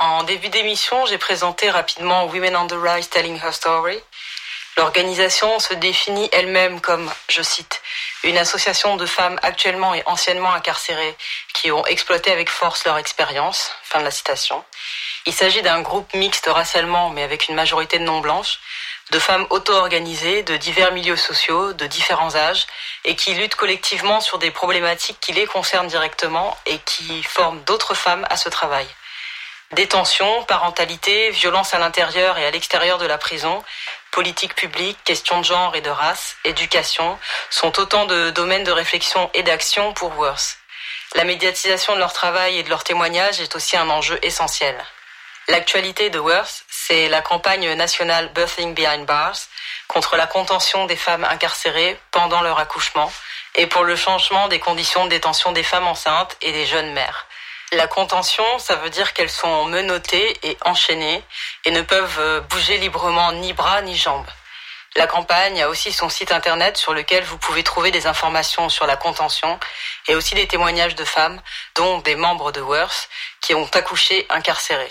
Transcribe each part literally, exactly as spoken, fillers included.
En début d'émission, j'ai présenté rapidement Women on the Rise Telling Her Story. L'organisation se définit elle-même comme, je cite, une association de femmes actuellement et anciennement incarcérées qui ont exploité avec force leur expérience. Fin de la citation. Il s'agit d'un groupe mixte racialement, mais avec une majorité de non-blanches, de femmes auto-organisées, de divers milieux sociaux, de différents âges, et qui luttent collectivement sur des problématiques qui les concernent directement et qui forment d'autres femmes à ce travail. Détention, parentalité, violence à l'intérieur et à l'extérieur de la prison, politique publique, questions de genre et de race, éducation, sont autant de domaines de réflexion et d'action pour Worth. La médiatisation de leur travail et de leurs témoignages est aussi un enjeu essentiel. L'actualité de Worth, c'est la campagne nationale Birthing Behind Bars contre la contention des femmes incarcérées pendant leur accouchement et pour le changement des conditions de détention des femmes enceintes et des jeunes mères. La contention, ça veut dire qu'elles sont menottées et enchaînées et ne peuvent bouger librement ni bras ni jambes. La campagne a aussi son site internet sur lequel vous pouvez trouver des informations sur la contention et aussi des témoignages de femmes, dont des membres de Worth, qui ont accouché incarcérées.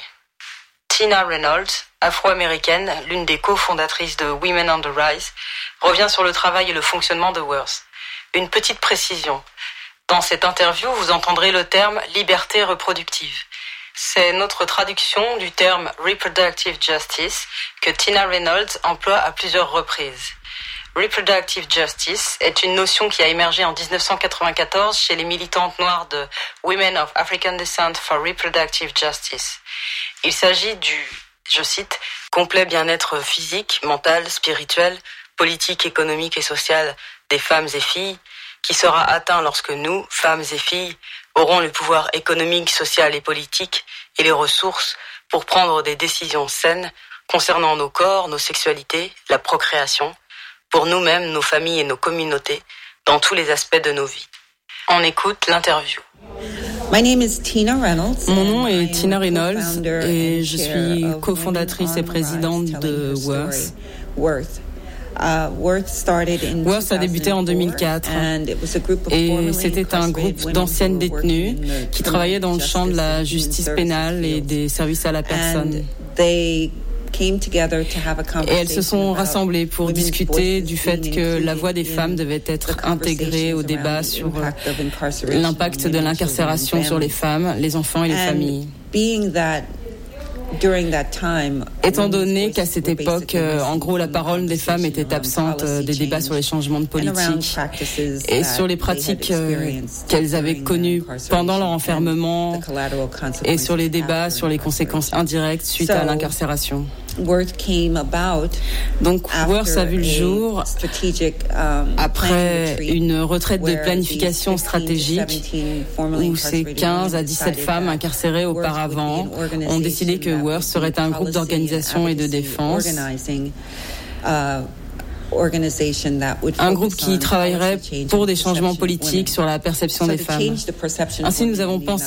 Tina Reynolds, afro-américaine, l'une des cofondatrices de Women on the Rise, revient sur le travail et le fonctionnement de Worth. Une petite précision. Dans cette interview, vous entendrez le terme « liberté reproductive ». C'est notre traduction du terme « reproductive justice » que Tina Reynolds emploie à plusieurs reprises. Reproductive justice est une notion qui a émergé en dix-neuf cent quatre-vingt-quatorze chez les militantes noires de Women of African Descent for Reproductive Justice. Il s'agit du, je cite, « complet bien-être physique, mental, spirituel, politique, économique et social des femmes et filles » qui sera atteint lorsque nous, femmes et filles, aurons le pouvoir économique, social et politique et les ressources pour prendre des décisions saines concernant nos corps, nos sexualités, la procréation, pour nous-mêmes, nos familles et nos communautés, dans tous les aspects de nos vies. On écoute l'interview. Mon nom est Tina Reynolds et je suis cofondatrice et présidente de Worth. Uh, Worth a débuté en deux mille quatre et c'était un groupe d'anciennes détenues qui travaillaient dans le champ de la justice pénale et des services à la personne. Et elles se sont rassemblées pour discuter du fait que la voix des femmes devait être intégrée au débat sur l'impact de l'incarcération sur les femmes, les enfants et les familles. Étant donné qu'à cette époque, euh, en gros, la parole des femmes était absente euh, des débats sur les changements de politique et sur les pratiques euh, qu'elles avaient connues pendant leur enfermement et sur les débats sur les conséquences indirectes suite à l'incarcération. Donc, Worth a vu le jour après une retraite de planification stratégique où ces quinze à dix-sept femmes incarcérées auparavant ont décidé que Worth serait un groupe d'organisation et de défense. Un groupe qui travaillerait pour des changements politiques sur la perception des femmes. Ainsi, nous avons pensé